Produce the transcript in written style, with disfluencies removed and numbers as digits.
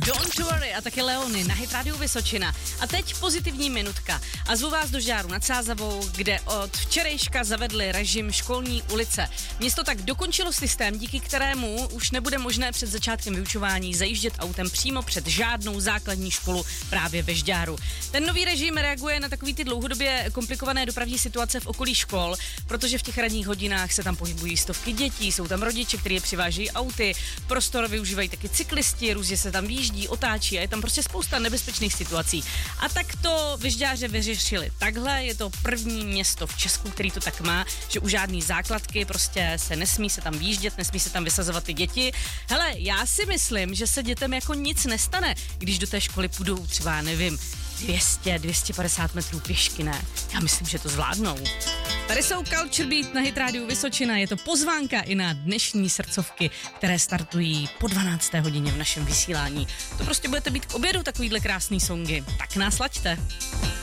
Don't worry a taky Leony na Hit Radio Vysočina. A teď pozitivní minutka. A zvu vás do Žďáru nad Sázavou, kde od včerejška zavedli režim školní ulice. Město tak dokončilo systém, díky kterému už nebude možné před začátkem vyučování zajíždět autem přímo před žádnou základní školu právě ve Žďáru. Ten nový režim reaguje na takový ty dlouhodobě komplikované dopravní situace v okolí škol, protože v těch ranních hodinách se tam pohybují stovky dětí, jsou tam rodiče, kteří je přivážejí auty, prostor využívají taky cyklisti, různě se tam výjíždí, otáčí a je tam prostě spousta nebezpečných situací. A tak to ve Žďáře vyřešili. Takhle je to první město v Česku, který to tak má, že u žádný základky prostě se nesmí se tam výjíždět, nesmí se tam vysazovat ty děti. Hele, já si myslím, že se dětem jako nic nestane, když do té školy půjdou třeba, nevím, 200-250 metrů pěšky, ne? Já myslím, že to zvládnou. Tady jsou Culture Beat na Hit Radio Vysočina. Je to pozvánka i na dnešní srdcovky, které startují po 12. hodině v našem vysílání. To prostě budete mít k obědu takovýhle krásný songy. Tak nás laďte.